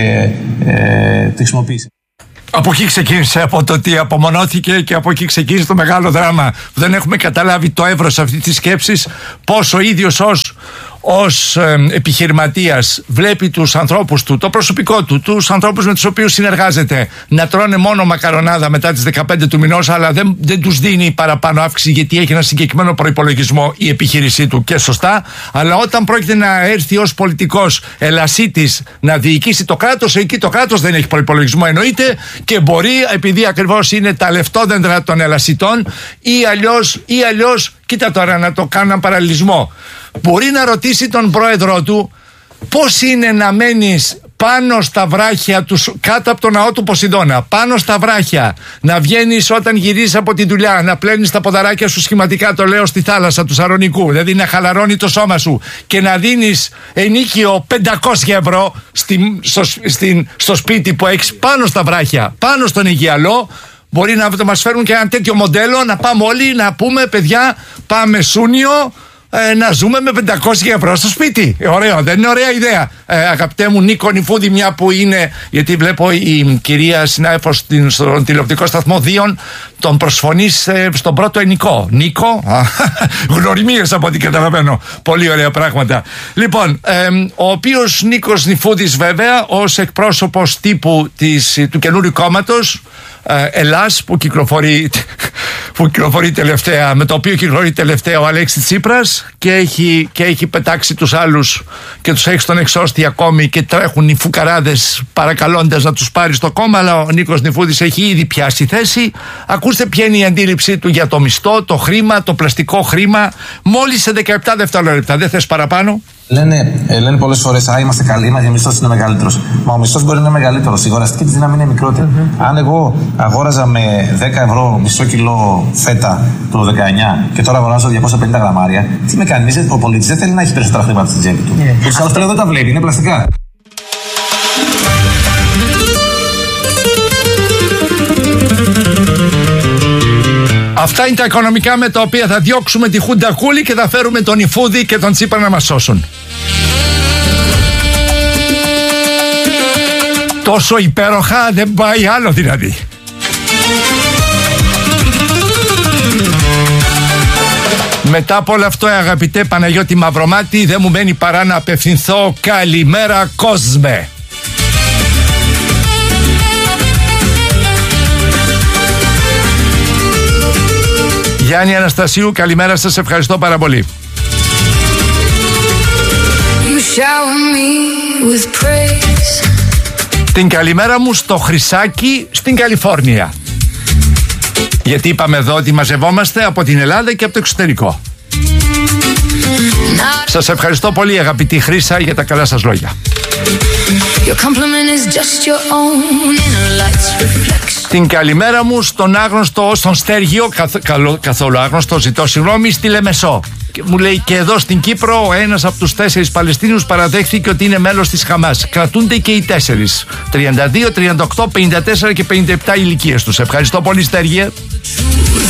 τη χρησιμοποίησε. Από εκεί ξεκίνησε, από το ότι απομονώθηκε, και από εκεί ξεκίνησε το μεγάλο δράμα. Δεν έχουμε καταλάβει το εύρος αυτή της σκέψης, πώς ο ίδιος ως επιχειρηματίας βλέπει τους ανθρώπους του, το προσωπικό του, τους ανθρώπους με τους οποίους συνεργάζεται, να τρώνε μόνο μακαρονάδα μετά τις 15 του μηνός, αλλά δεν τους δίνει παραπάνω αύξηση γιατί έχει ένα συγκεκριμένο προϋπολογισμό η επιχείρησή του, και σωστά. Αλλά όταν πρόκειται να έρθει ως πολιτικός ελασίτης να διοικήσει το κράτος, εκεί το κράτος δεν έχει προϋπολογισμό, εννοείται, και μπορεί, επειδή ακριβώς είναι τα λεφτόδεντρα των ελασιτών, ή αλλιώς, κοίτα τώρα να το κάνω έναν παραλληλισμό. Μπορεί να ρωτήσει τον πρόεδρό του πώς είναι να μένεις πάνω στα βράχια του, κάτω από το ναό του Ποσειδώνα, πάνω στα βράχια, να βγαίνεις όταν γυρίζεις από τη δουλειά, να πλένεις τα ποδαράκια σου, σχηματικά το λέω, στη θάλασσα του Σαρονικού, δηλαδή να χαλαρώνει το σώμα σου, και να δίνεις ενίκιο 500 ευρώ στο σπίτι που έχεις πάνω στα βράχια, πάνω στον Αιγιαλό. Μπορεί να μας φέρουν και ένα τέτοιο μοντέλο, να πάμε όλοι να πούμε, παιδιά, πάμε Σούνιο, να ζούμε με 500 ευρώ στο σπίτι. Ωραίο, δεν είναι ωραία ιδέα? Αγαπητέ μου Νίκο Νηφούδη, μια που είναι, γιατί βλέπω η κυρία συνάδελφος στον τηλεοπτικό σταθμό Δίον τον προσφωνείς στον πρώτο ενικό. Νίκο, γνωριμίες από ό,τι καταλαβαίνω. Πολύ ωραία πράγματα. Λοιπόν, ο οποίος Νίκος Νηφούδης, βέβαια, ως εκπρόσωπος τύπου του καινούριου κόμματος Ελλάς, που κυκλοφορεί τελευταία, με το οποίο κυκλοφορεί τελευταία ο Αλέξης Τσίπρας, και έχει πετάξει τους άλλους και τους έχει στον εξώστη ακόμη, και τρέχουν οι φουκαράδες παρακαλώντας να τους πάρει στο κόμμα, αλλά ο Νίκος Νηφούδης έχει ήδη πιάσει θέση. Ακούστε ποια είναι η αντίληψή του για το μισθό, το χρήμα, το πλαστικό χρήμα, μόλις σε 17 δευτερόλεπτα. Δεν θες παραπάνω? Λένε πολλές φορές, είμαστε καλοί, ο μισθός είναι μεγαλύτερος. Μα ο μισθός μπορεί να είναι μεγαλύτερος, η αγοραστική της δύναμη είναι μικρότερη. Αν εγώ αγόραζα με 10 ευρώ μισό κιλό φέτα το 19 και τώρα αγοράζω 250 γραμμάρια, τι με κάνει? Ο πολίτης δεν θέλει να έχει περισσότερα χρήματα στην τσέπη του. Τους άλλους πλέον δεν τα βλέπει, είναι πλαστικά. Αυτά είναι τα οικονομικά με τα οποία θα διώξουμε τη Χούντα Κούλη και θα φέρουμε τον Νηφούδη και τον Τσίπρα να μας σώσουν. Τόσο υπέροχα δεν πάει άλλο δηλαδή. Μετά από όλο αυτό, αγαπητέ Παναγιώτη Μαυρομάτη, δεν μου μένει παρά να απευθυνθώ. Καλημέρα κόσμε. Γιάννη Αναστασίου, καλημέρα σας, ευχαριστώ πάρα πολύ. Την καλημέρα μου στο Χρυσάκι στην Καλιφόρνια. Γιατί είπαμε εδώ ότι μαζευόμαστε από την Ελλάδα και από το εξωτερικό. Σας ευχαριστώ πολύ, αγαπητή Χρύσα, για τα καλά σας λόγια. Την καλημέρα μου στον άγνωστο, στον Στέργιο, καθόλου άγνωστο, ζητώ συγγνώμη, στη Λεμεσό. Και μου λέει, και εδώ στην Κύπρο ένας από τους 4 Παλαιστίνιους παραδέχθηκε ότι είναι μέλος της Χαμάς. Κρατούνται και οι 4. 32, 38, 54 και 57 ηλικίες τους. Ευχαριστώ πολύ, Στέργιο.